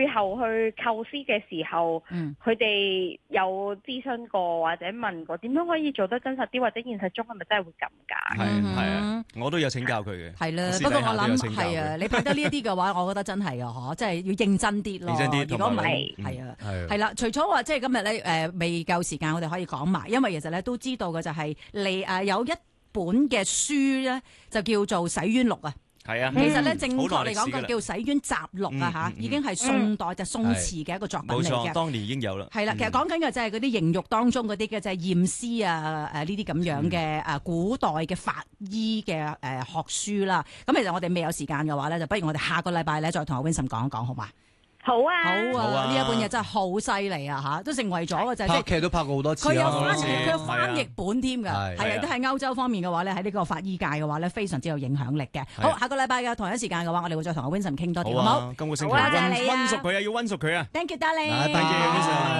後去構思嘅時候，佢哋有諮詢過或者問過點樣可以做得真實啲，或者現實中係咪真係會咁㗎？ 係啊，我都有請教佢嘅。 係啦，不過我諗係啊，你拍得呢一啲嘅話，我覺得真係啊，即係要認真啲咯。 認真啲， 如果唔係，係啊，係啦。除咗話即係今日咧未夠時間，我哋可以講埋，因為其實咧都知道嘅就係有一本嘅書咧，就叫做《洗冤錄》啊。 係啊， 其實咧正確嚟講，佢叫《洗冤集錄》啊已經係宋代就宋詞嘅一個作品嚟嘅。 冇錯，當年已經有啦。 係啦，其實講緊嘅就係嗰啲刑獄當中嗰啲嘅就係驗屍啊呢啲咁樣嘅古代嘅法醫嘅學書啦。咁其實我哋未有時間嘅話咧，就不如我哋下個禮拜咧再同阿 Vincent 講一講，好嘛？ 好啊， 呢一本嘢真係好犀利啊嚇，都成為咗嘅就係拍劇都拍過好多次。 佢有翻譯本添㗎，係啊，都係歐洲方面嘅話咧，喺呢個法醫界嘅話咧，非常之有影響力嘅。好，下個禮拜嘅同一時間嘅話，我哋會再同阿 Vincent 傾多啲，好唔好？ 今個星期溫熟佢啊，要溫熟佢啊。 Thank you，darling。 Thank you，Vincent。